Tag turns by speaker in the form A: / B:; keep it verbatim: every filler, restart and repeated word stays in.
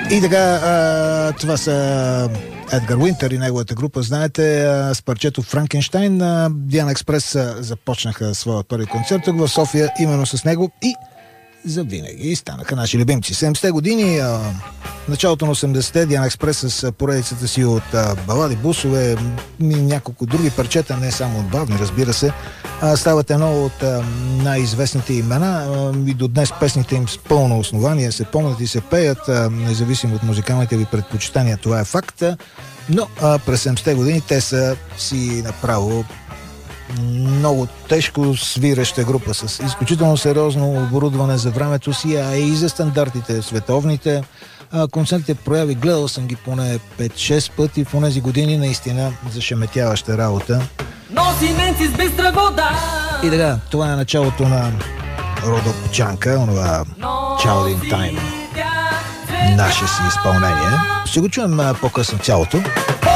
A: И така, а, това са Едгар Уинтер и неговата група, знаете, а, с парчето Франкенщайн. а, Диана Експрес а, започнаха своя първи концерт тук в София, именно с него и завинаги станаха наши любимци. седемдесетте години, а, началото на осемдесетте, Диана Експрес с поредицата си от а, балади, бусове и няколко други парчета, не само от бавни, разбира се, а, стават едно от а, най-известните имена а, и до днес песните им с пълно основание се помнят и се пеят, а, независимо от музикалните ви предпочитания, това е факт. Но а, през седемдесетте години те са си направо много тежко свиреща група с изключително сериозно оборудване за времето си, а и за стандартите световните. А, концертите прояви, гледал съм ги поне пет-шест пъти в онези години, наистина зашеметяваща работа. И така, това е началото на Родопчанка, онова Child in Time, наше си изпълнение. Ще го чуем а, по-късно цялото.